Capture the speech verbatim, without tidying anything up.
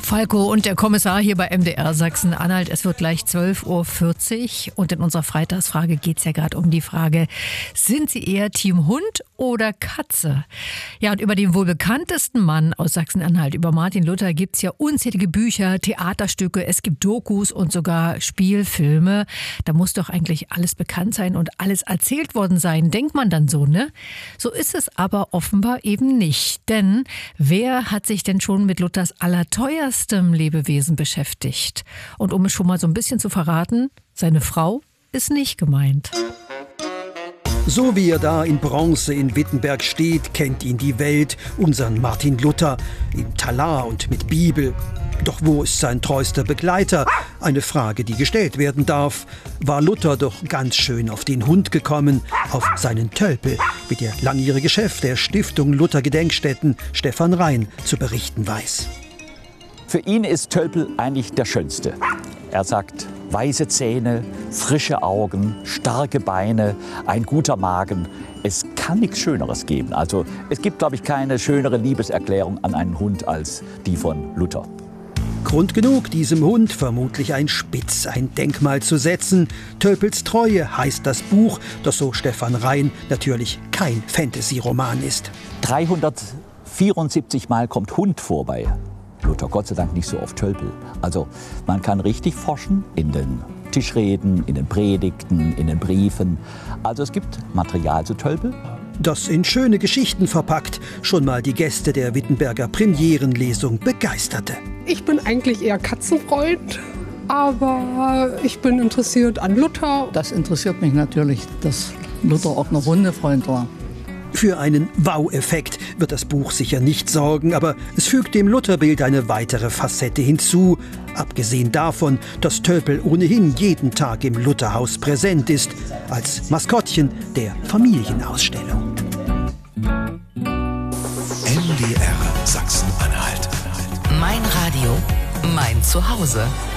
Falco und der Kommissar hier bei M D R Sachsen-Anhalt. Es wird gleich zwölf Uhr vierzig und in unserer Freitagsfrage geht es ja gerade um die Frage, sind Sie eher Team Hund oder Katze? Ja, und über den wohl bekanntesten Mann aus Sachsen-Anhalt, über Martin Luther, gibt es ja unzählige Bücher, Theaterstücke, es gibt Dokus und sogar Spielfilme. Da muss doch eigentlich alles bekannt sein und alles erzählt worden sein, denkt man dann so, ne? So ist es aber offenbar eben nicht. Denn wer hat sich denn schon mit Luthers allerteuerstem Lebewesen beschäftigt? Und um es schon mal so ein bisschen zu verraten, seine Frau ist nicht gemeint. So wie er da in Bronze in Wittenberg steht, kennt ihn die Welt, unseren Martin Luther, in Talar und mit Bibel. Doch wo ist sein treuster Begleiter? Eine Frage, die gestellt werden darf. War Luther doch ganz schön auf den Hund gekommen, auf seinen Tölpel, wie der langjährige Chef der Stiftung Luther Gedenkstätten, Stefan Rhein, zu berichten weiß. Für ihn ist Tölpel eigentlich der Schönste. Er sagt, weiße Zähne, frische Augen, starke Beine, ein guter Magen. Es kann nichts Schöneres geben. Also es gibt, glaube ich, keine schönere Liebeserklärung an einen Hund als die von Luther. Grund genug, diesem Hund vermutlich ein Spitz, ein Denkmal zu setzen. Tölpels Treue heißt das Buch, das so Stefan Rhein natürlich kein Fantasy-Roman ist. dreihundertvierundsiebzig Mal kommt Hund vor bei Luther, Gott sei Dank nicht so oft Tölpel. Also man kann richtig forschen in den Tischreden, in den Predigten, in den Briefen. Also es gibt Material zu Tölpel. Das in schöne Geschichten verpackt schon mal die Gäste der Wittenberger Premierenlesung begeisterte. Ich bin eigentlich eher Katzenfreund, aber ich bin interessiert an Luther. Das interessiert mich natürlich, dass Luther auch noch Hundefreund war. Für einen Wow-Effekt wird das Buch sicher nicht sorgen, aber es fügt dem Lutherbild eine weitere Facette hinzu. Abgesehen davon, dass Tölpel ohnehin jeden Tag im Lutherhaus präsent ist, als Maskottchen der Familienausstellung. M D R Sachsen-Anhalt. Mein Radio, mein Zuhause.